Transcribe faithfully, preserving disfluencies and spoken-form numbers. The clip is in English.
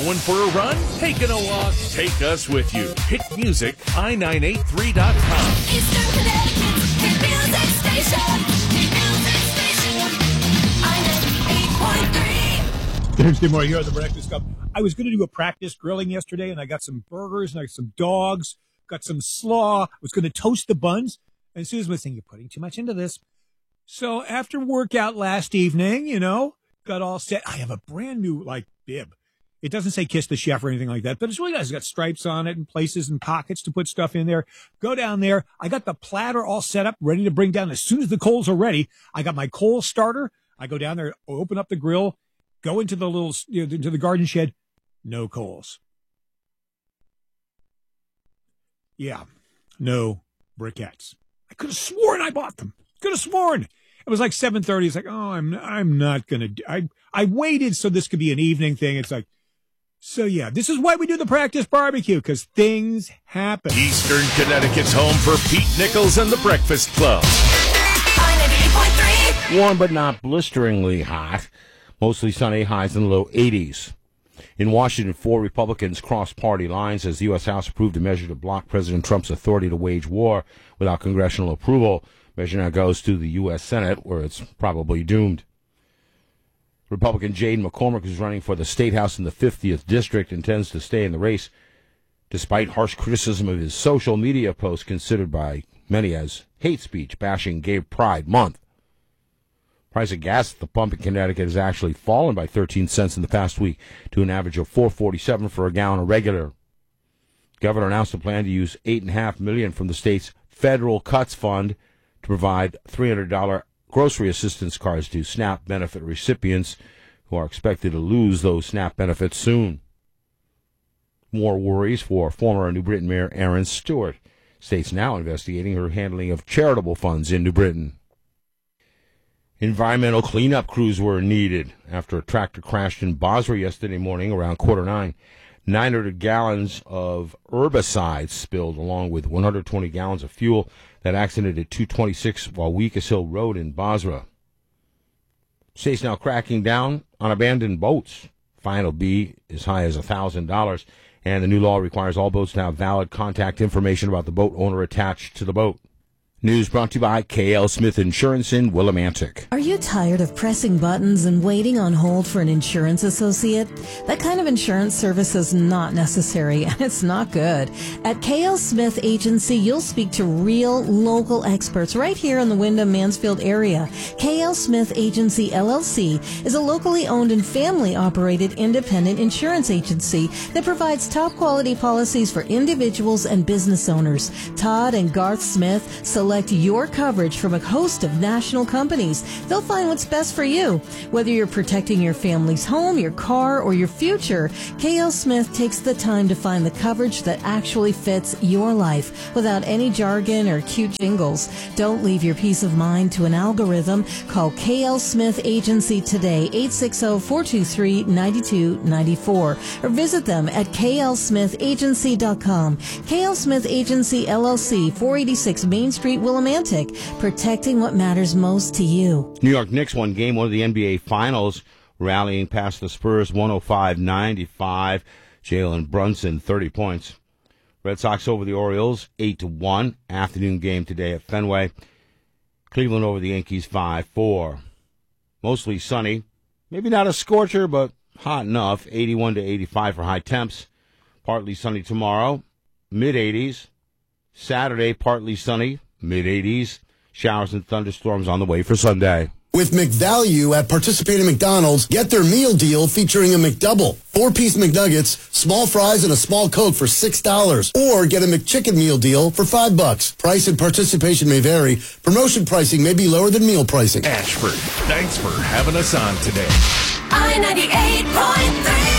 Going for a run? Taking a walk? Take us with you. Hit music, I nine eight three dot com. Eastern Connecticut's hit music station. Hit music station. I ninety-eight point three. Thursday morning here on the Breakfast Club. I was going to do a practice grilling yesterday, and I got some burgers, and I got some dogs, got some slaw. I was going to toast the buns, and Susan was saying, "You're putting too much into this." So after workout last evening, you know, got all set. I have a brand new, like, bib. It doesn't say Kiss the Chef or anything like that, but it's really nice. It's got stripes on it and places and pockets to put stuff in there. Go down there. I got the platter all set up, ready to bring down as soon as the coals are ready. I got my coal starter. I go down there, open up the grill, go into the little, you know, into the garden shed. No coals. Yeah, no briquettes. I could have sworn I bought them. Could have sworn. It was like seven thirty. It's like, oh, I'm I'm not going to do I I waited so this could be an evening thing. It's like, so yeah, this is why we do the practice barbecue, because things happen. Eastern Connecticut's home for Pete Nichols and the Breakfast Club. I ninety-eight point three. Warm but not blisteringly hot. Mostly sunny, highs in the low eighties. In Washington, four Republicans crossed party lines as the U S. House approved a measure to block President Trump's authority to wage war without congressional approval. Measure now goes to the U S. Senate, where it's probably doomed. Republican Jayden McCormick, who's running for the State House in the fiftieth District, intends to stay in the race, despite harsh criticism of his social media posts considered by many as hate speech, bashing Gay Pride Month. Price of gas at the pump in Connecticut has actually fallen by thirteen cents in the past week to an average of four forty-seven for a gallon of regular. Governor announced a plan to use eight point five million dollars from the state's federal cuts fund to provide three hundred dollars grocery assistance cards to SNAP benefit recipients who are expected to lose those SNAP benefits soon. More worries for former New Britain Mayor Erin Stewart. State's now investigating her handling of charitable funds in New Britain. Environmental cleanup crews were needed after a tractor crashed in Basra yesterday morning around quarter nine. nine hundred gallons of herbicides spilled along with one hundred twenty gallons of fuel. That accident at two twenty-six Walwikas Hill Road in Basra. State's now cracking down on abandoned boats. Fine will be as high as one thousand dollars, and the new law requires all boats to have valid contact information about the boat owner attached to the boat. News brought to you by K L. Smith Insurance in Willimantic. Are you tired of pressing buttons and waiting on hold for an insurance associate? That kind of insurance service is not necessary, and it's not good. At K L. Smith Agency, you'll speak to real local experts right here in the Wyndham-Mansfield area. K L. Smith Agency, L L C, is a locally owned and family-operated independent insurance agency that provides top-quality policies for individuals and business owners. Todd and Garth Smith select your coverage from a host of national companies. They'll find what's best for you. Whether you're protecting your family's home, your car, or your future, K L. Smith takes the time to find the coverage that actually fits your life without any jargon or cute jingles. Don't leave your peace of mind to an algorithm. Call K L. Smith Agency today, eight six zero, four two three, nine two nine four, or visit them at k l smith agency dot com. K L. Smith Agency, L L C, four eighty-six Main Street, Willimantic, protecting what matters most to you. New York Knicks won game one of the N B A Finals, rallying past the Spurs one oh five ninety-five. Jalen Brunson, thirty points. Red Sox over the Orioles, eight to one. Afternoon game today at Fenway. Cleveland over the Yankees, five four. Mostly sunny. Maybe not a scorcher, but hot enough. eighty-one to eighty-five for high temps. Partly sunny tomorrow, mid eighties. Saturday, partly sunny, mid eighties. Showers and thunderstorms on the way for Sunday. With McValue at participating McDonald's, get their meal deal featuring a McDouble. Four-piece McNuggets, small fries, and a small Coke for six dollars. Or get a McChicken meal deal for five bucks. Price and participation may vary. Promotion pricing may be lower than meal pricing. Ashford, thanks for having us on today. I ninety-eight point three.